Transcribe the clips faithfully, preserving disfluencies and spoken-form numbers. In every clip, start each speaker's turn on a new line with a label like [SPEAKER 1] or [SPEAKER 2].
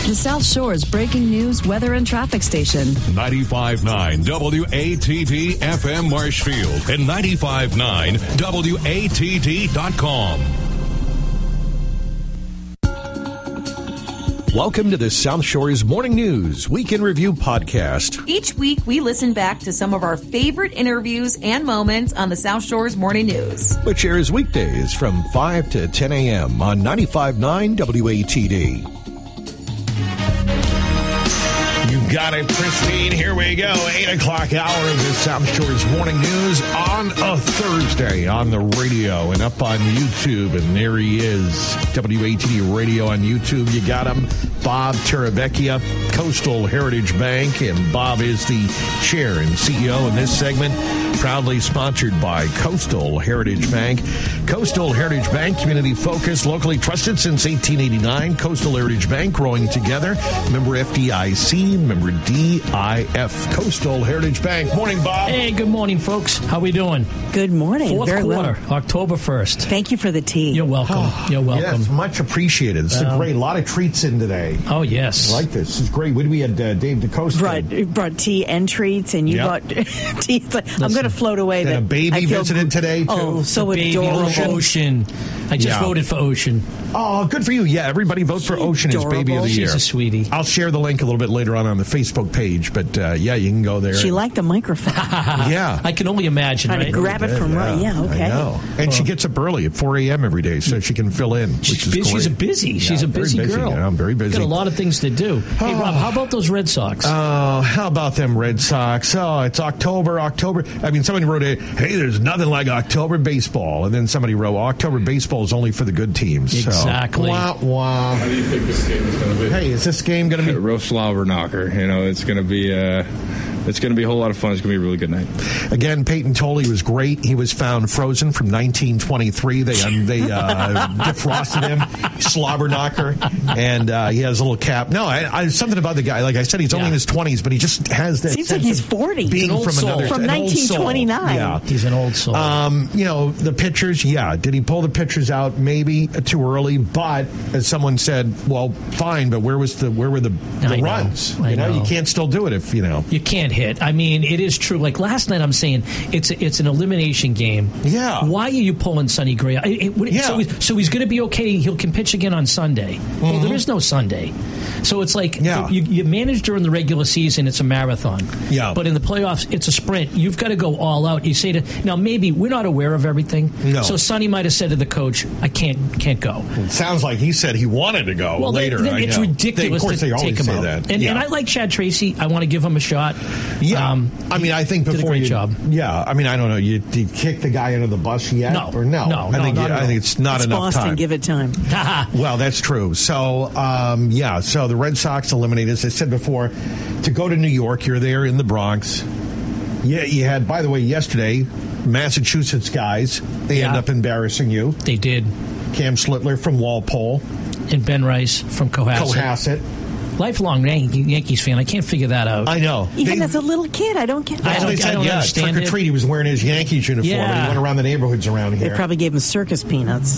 [SPEAKER 1] the South Shore's breaking news, weather, and traffic station.
[SPEAKER 2] ninety-five point nine W A T D F M Marshfield and ninety-five point nine W A T D dot com.
[SPEAKER 3] Welcome to the South Shore's Morning News Week in Review podcast.
[SPEAKER 4] Each week, we listen back to some of our favorite interviews and moments on the South Shore's Morning News,
[SPEAKER 3] which airs weekdays from five to ten a.m. on ninety-five point nine W A T D.
[SPEAKER 5] You got it, Christine. Here we go. eight o'clock hour of the South Shore's Morning News on a Thursday on the radio and up on YouTube. And there he is, W A T D Radio on YouTube. You got him, Bob Terravecchia, Coastal Heritage Bank. And Bob is the chair and C E O in this segment, proudly sponsored by Coastal Heritage Bank. Coastal Heritage Bank, community focused, locally trusted since eighteen eighty-nine. Coastal Heritage Bank, growing together. Member F D I C, member D I F. Coastal Heritage Bank. Morning, Bob.
[SPEAKER 6] Hey, good morning, folks. How we doing?
[SPEAKER 7] Good morning.
[SPEAKER 6] Fourth
[SPEAKER 7] Very
[SPEAKER 6] quarter,
[SPEAKER 7] well.
[SPEAKER 6] October first.
[SPEAKER 7] Thank you for the tea.
[SPEAKER 6] You're welcome.
[SPEAKER 5] Oh,
[SPEAKER 6] You're welcome.
[SPEAKER 5] Yes, much appreciated. It's
[SPEAKER 6] Um,
[SPEAKER 5] a great, a lot of treats in today.
[SPEAKER 6] Oh, yes.
[SPEAKER 5] I like this. This is great. What do we had? Uh, Dave DeCosta.
[SPEAKER 7] Brought, brought tea and treats, and you
[SPEAKER 5] Yep.
[SPEAKER 7] brought tea. It's like, I'm going to float away.
[SPEAKER 5] And
[SPEAKER 7] but
[SPEAKER 5] a baby
[SPEAKER 7] I feel,
[SPEAKER 5] visited today, too.
[SPEAKER 7] Oh, so
[SPEAKER 6] Baby
[SPEAKER 7] adorable.
[SPEAKER 6] Ocean. Ocean. I just
[SPEAKER 5] Yeah.
[SPEAKER 6] voted for Ocean.
[SPEAKER 5] Oh, good for you. Yeah, everybody vote for Ocean as Baby of the Year.
[SPEAKER 6] She's a sweetie.
[SPEAKER 5] I'll share the link a little bit later on on the Facebook page, but uh, yeah, you can go there.
[SPEAKER 7] She liked the microphone.
[SPEAKER 5] Yeah.
[SPEAKER 6] I can only imagine,
[SPEAKER 7] Trying
[SPEAKER 6] right?
[SPEAKER 7] to grab it from right. Yeah, okay.
[SPEAKER 5] I know. And she gets up early at four a.m. every day, so she can fill in, which
[SPEAKER 6] She's,
[SPEAKER 5] is
[SPEAKER 6] busy. She's a
[SPEAKER 5] great.
[SPEAKER 6] busy. She's
[SPEAKER 5] Yeah,
[SPEAKER 6] a busy,
[SPEAKER 5] very busy.
[SPEAKER 6] girl.
[SPEAKER 5] Yeah, I'm very busy.
[SPEAKER 6] Got a lot of things to do. Hey, Rob, how about those Red Sox?
[SPEAKER 5] Oh, how about them Red Sox? Oh, it's October, October. I mean, somebody wrote, a, hey, there's nothing like October baseball. And then somebody wrote, October baseball is only for the good teams.
[SPEAKER 6] Exactly.
[SPEAKER 5] So, wah, wah.
[SPEAKER 8] How do you think this game is going to be?
[SPEAKER 5] Hey, is this game going to be?
[SPEAKER 8] Roast slobber knocker. You know, it's going to be uh, it's going to be a whole lot of fun. It's going to be a really good night.
[SPEAKER 5] Again, Peyton Tolle was great. He was found frozen from nineteen twenty-three. They um, they uh, defrosted him, slobber knocker, and uh, he has a little cap. No, I, I, something about the guy. Like I said, he's only
[SPEAKER 6] Yeah.
[SPEAKER 5] in his twenties, but he just has that.
[SPEAKER 7] Seems
[SPEAKER 5] sense
[SPEAKER 7] like he's
[SPEAKER 5] of
[SPEAKER 7] forty.
[SPEAKER 5] Being
[SPEAKER 6] He's an old
[SPEAKER 5] from
[SPEAKER 6] soul.
[SPEAKER 5] another
[SPEAKER 7] From
[SPEAKER 5] an old soul.
[SPEAKER 7] nineteen twenty-nine.
[SPEAKER 5] Yeah.
[SPEAKER 6] He's an old soul.
[SPEAKER 5] Um, you know, the pitchers, yeah. Did he pull the pitchers out? Maybe too early, but as someone said, well, fine, but where was the where were the, the
[SPEAKER 6] I know.
[SPEAKER 5] runs?
[SPEAKER 6] I
[SPEAKER 5] you know,
[SPEAKER 6] know.
[SPEAKER 5] you can't still do it if you know.
[SPEAKER 6] You can't hit. I mean, it is true. Like last night, I'm saying it's a, it's an elimination game.
[SPEAKER 5] Yeah.
[SPEAKER 6] Why are you pulling Sonny Gray? It, it, what-
[SPEAKER 5] Yeah.
[SPEAKER 6] So, he's, so he's going to be okay. He can pitch again on Sunday. Well, there is no Sunday. So it's like
[SPEAKER 5] Yeah.
[SPEAKER 6] you, you manage during the regular season. It's a marathon.
[SPEAKER 5] Yeah.
[SPEAKER 6] But in the playoffs, it's a sprint. You've got to go all out. You say to now maybe we're not aware of everything.
[SPEAKER 5] No.
[SPEAKER 6] So Sonny might have said to the coach, "I can't can't go."
[SPEAKER 5] It sounds like he said he wanted to go
[SPEAKER 6] Well,
[SPEAKER 5] later.
[SPEAKER 6] then, then
[SPEAKER 5] I
[SPEAKER 6] it's
[SPEAKER 5] know.
[SPEAKER 6] ridiculous
[SPEAKER 5] They, of course,
[SPEAKER 6] to
[SPEAKER 5] they always
[SPEAKER 6] take him
[SPEAKER 5] say
[SPEAKER 6] out.
[SPEAKER 5] that.
[SPEAKER 6] And,
[SPEAKER 5] yeah.
[SPEAKER 6] and I like Chad Tracy. I want to give him a shot.
[SPEAKER 5] Yeah,
[SPEAKER 6] Um,
[SPEAKER 5] I mean, I think
[SPEAKER 6] did a
[SPEAKER 5] before
[SPEAKER 6] great
[SPEAKER 5] you,
[SPEAKER 6] job.
[SPEAKER 5] Yeah, I mean, I don't know. You, you kick the guy under the bus yet,
[SPEAKER 6] No.
[SPEAKER 5] or no?
[SPEAKER 6] No,
[SPEAKER 5] I
[SPEAKER 6] no,
[SPEAKER 5] think
[SPEAKER 6] not
[SPEAKER 5] you-
[SPEAKER 6] at
[SPEAKER 5] I
[SPEAKER 6] all.
[SPEAKER 5] think it's not
[SPEAKER 7] It's
[SPEAKER 5] enough
[SPEAKER 7] Boston.
[SPEAKER 5] time.
[SPEAKER 7] Give it time.
[SPEAKER 5] Well, that's true. So, um, yeah, so the Red Sox eliminated, as I said before, to go to New York. You're there in the Bronx. Yeah, you had, by the way, yesterday, Massachusetts guys. They
[SPEAKER 6] Yeah.
[SPEAKER 5] end up embarrassing you.
[SPEAKER 6] They did.
[SPEAKER 5] Cam Schlittler from Walpole,
[SPEAKER 6] And Ben Rice from Cohasset.
[SPEAKER 5] Cohasset.
[SPEAKER 6] Lifelong Yan- Yankees fan. I can't figure that out.
[SPEAKER 5] I know.
[SPEAKER 7] Even
[SPEAKER 5] They-
[SPEAKER 7] as a little kid, I don't get
[SPEAKER 6] I
[SPEAKER 7] that.
[SPEAKER 5] That's what
[SPEAKER 6] don't-
[SPEAKER 5] they said,
[SPEAKER 6] don't
[SPEAKER 5] yeah,
[SPEAKER 6] understand
[SPEAKER 5] trick or
[SPEAKER 6] it.
[SPEAKER 5] treat. He was wearing his Yankees uniform and
[SPEAKER 6] Yeah.
[SPEAKER 5] he went around the neighborhoods around
[SPEAKER 7] They
[SPEAKER 5] here.
[SPEAKER 7] probably gave him circus peanuts.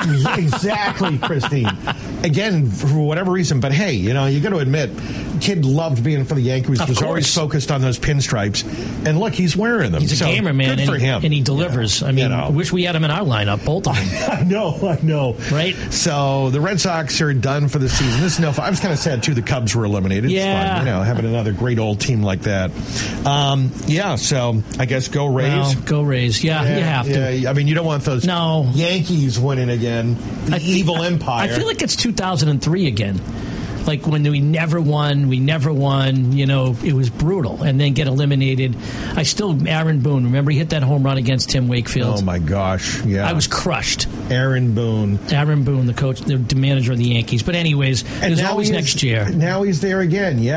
[SPEAKER 5] Exactly, Christine. Again, for whatever reason, but hey, you know, you got to admit, kid loved being for the Yankees.
[SPEAKER 6] Of
[SPEAKER 5] Was
[SPEAKER 6] course.
[SPEAKER 5] always focused on those pinstripes, and look, he's wearing them.
[SPEAKER 6] He's a
[SPEAKER 5] So,
[SPEAKER 6] gamer, man.
[SPEAKER 5] Good
[SPEAKER 6] and,
[SPEAKER 5] for
[SPEAKER 6] he,
[SPEAKER 5] him,
[SPEAKER 6] and he delivers. I mean,
[SPEAKER 5] You know.
[SPEAKER 6] I wish we had him in our lineup, both of them.
[SPEAKER 5] I know, I know.
[SPEAKER 6] Right?
[SPEAKER 5] So the Red Sox are done for the season. This is no fun. I was kind of sad too. The Cubs were eliminated.
[SPEAKER 6] Yeah.
[SPEAKER 5] It's fun, you know, having another great old team like that. Um, yeah. So I guess go Rays.
[SPEAKER 6] Well, go Rays. Yeah, you have to.
[SPEAKER 5] Yeah, I mean, you don't want those
[SPEAKER 6] No.
[SPEAKER 5] Yankees winning again. The
[SPEAKER 6] I fe-
[SPEAKER 5] evil empire.
[SPEAKER 6] I feel like it's two thousand three again. Like when we never won, we never won, you know, it was brutal. And then get eliminated. I still, Aaron Boone, remember he hit that home run against Tim Wakefield?
[SPEAKER 5] Oh, my gosh. Yeah.
[SPEAKER 6] I was crushed.
[SPEAKER 5] Aaron Boone.
[SPEAKER 6] Aaron Boone, the coach, the manager of the Yankees. But anyways,
[SPEAKER 5] And
[SPEAKER 6] there's
[SPEAKER 5] now
[SPEAKER 6] always
[SPEAKER 5] he is-
[SPEAKER 6] next year.
[SPEAKER 5] Now he's there again. Yeah.